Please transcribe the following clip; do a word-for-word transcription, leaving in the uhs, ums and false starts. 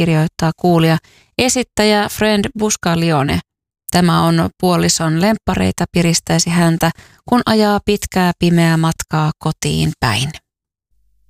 kirjoittaa kuulija esittäjä Friend Buscalione. Tämä on puolison lemppareita, piristäisi häntä, kun ajaa pitkää pimeää matkaa kotiin päin.